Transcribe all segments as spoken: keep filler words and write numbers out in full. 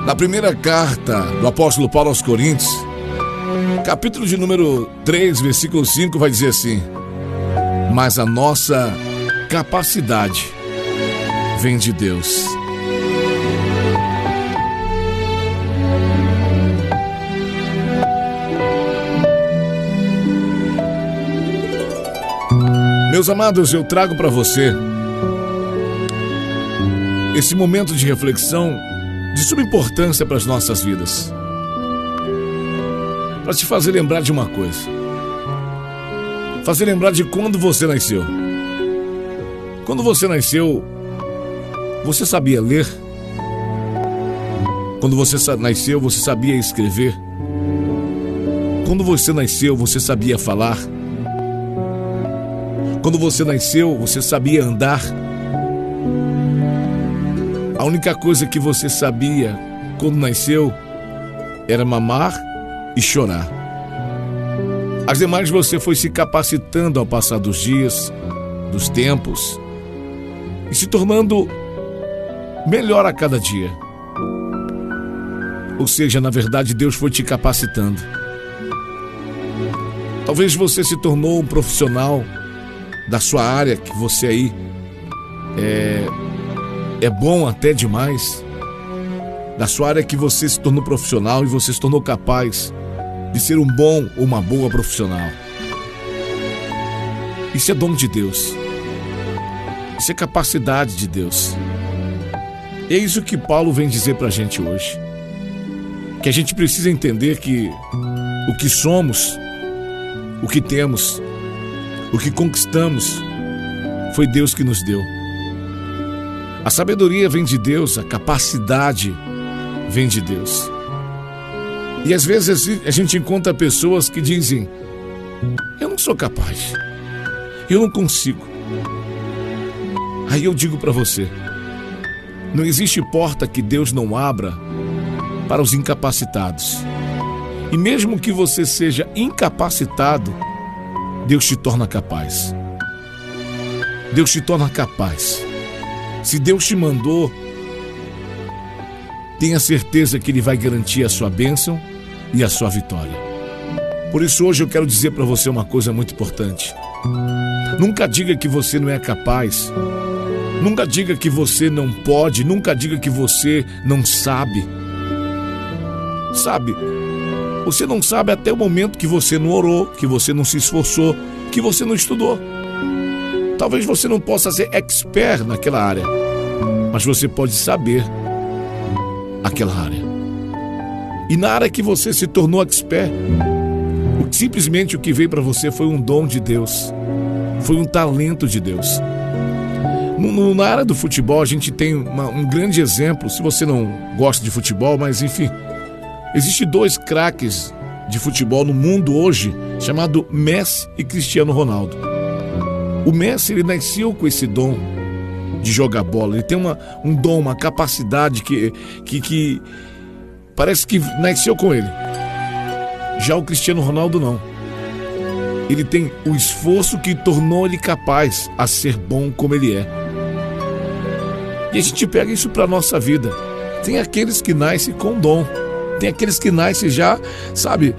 Na primeira carta do apóstolo Paulo aos Coríntios, capítulo de número três, versículo cinco, vai dizer assim: mas a nossa capacidade vem de Deus. Meus amados, eu trago para você esse momento de reflexão de suma importância para as nossas vidas, para te fazer lembrar de uma coisa, fazer lembrar de quando você nasceu. Quando você nasceu, você sabia ler? Quando você nasceu, você sabia escrever? Quando você nasceu, você sabia falar? Quando você nasceu, você sabia andar? A única coisa que você sabia quando nasceu era mamar e chorar. As demais você foi se capacitando ao passar dos dias, dos tempos, e se tornando melhor a cada dia. Ou seja, na verdade, Deus foi te capacitando. Talvez você se tornou um profissional da sua área, que você aí é, é bom até demais, da sua área que você se tornou profissional e você se tornou capaz de ser um bom ou uma boa profissional. Isso é dom de Deus. Isso é capacidade de Deus. E é isso que Paulo vem dizer pra gente hoje. Que a gente precisa entender que o que somos, o que temos, o que conquistamos, foi Deus que nos deu. A sabedoria vem de Deus, a capacidade vem de Deus. E às vezes a gente encontra pessoas que dizem: eu não sou capaz, eu não consigo. Aí eu digo para você: não existe porta que Deus não abra para os incapacitados. E mesmo que você seja incapacitado, Deus te torna capaz. Deus te torna capaz. Se Deus te mandou, tenha certeza que Ele vai garantir a sua bênção e a sua vitória. Por isso hoje eu quero dizer para você uma coisa muito importante. Nunca diga que você não é capaz. Nunca diga que você não pode. Nunca diga que você não sabe. Sabe? Você não sabe até o momento que você não orou, que você não se esforçou, que você não estudou. Talvez você não possa ser expert naquela área, mas você pode saber aquela área. E na área que você se tornou expert, simplesmente o que veio para você foi um dom de Deus, foi um talento de Deus. No, na área do futebol a gente tem uma, um grande exemplo. Se você não gosta de futebol, mas enfim, existem dois craques de futebol no mundo hoje, chamado Messi e Cristiano Ronaldo. O Messi, ele nasceu com esse dom de jogar bola. Ele tem uma, um dom, uma capacidade que, que, que parece que nasceu com ele. Já o Cristiano Ronaldo não. Ele tem o esforço que tornou ele capaz a ser bom como ele é. E a gente pega isso para a nossa vida. Tem aqueles que nascem com dom. Tem aqueles que nascem já, sabe,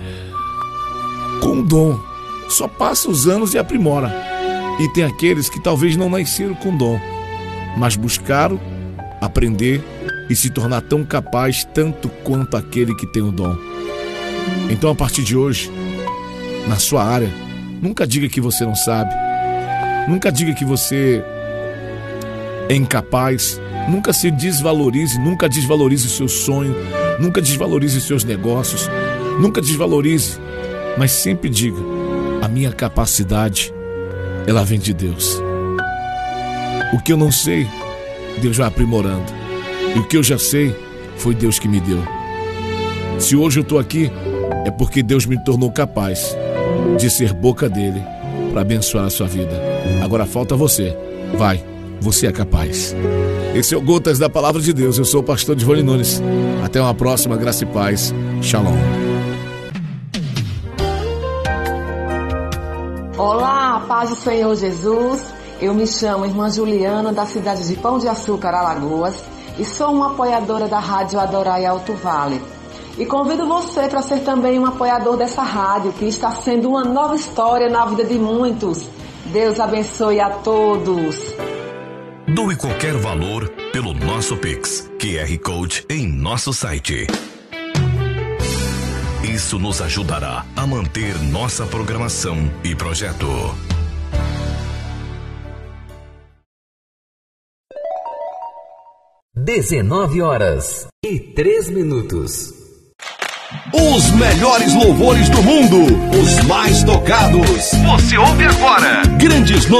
com dom. Só passa os anos e aprimora. E tem aqueles que talvez não nasceram com dom, mas buscaram aprender e se tornar tão capaz tanto quanto aquele que tem o dom. Então, a partir de hoje, na sua área, nunca diga que você não sabe. Nunca diga que você é incapaz. Nunca se desvalorize. Nunca desvalorize o seu sonho. Nunca desvalorize os seus negócios. Nunca desvalorize. Mas sempre diga: a minha capacidade, ela vem de Deus. O que eu não sei, Deus vai aprimorando. E o que eu já sei, foi Deus que me deu. Se hoje eu estou aqui, é porque Deus me tornou capaz de ser boca dele para abençoar a sua vida. Agora falta você. Vai, você é capaz. Esse é o Gotas da Palavra de Deus. Eu sou o pastor Divone Nunes. Até uma próxima, graça e paz. Shalom. Olá, paz do Senhor Jesus. Eu me chamo Irmã Juliana, da cidade de Pão de Açúcar, Alagoas. e sou uma apoiadora da Rádio Adorai Alto Vale. E convido você para ser também um apoiador dessa rádio, que está sendo uma nova história na vida de muitos. Deus abençoe a todos. Doe qualquer valor pelo nosso Pix, Q R Code em nosso site. Isso nos ajudará a manter nossa programação e projeto. dezenove horas e três minutos. Os melhores louvores do mundo, os mais tocados. Você ouve agora. Grandes nomes.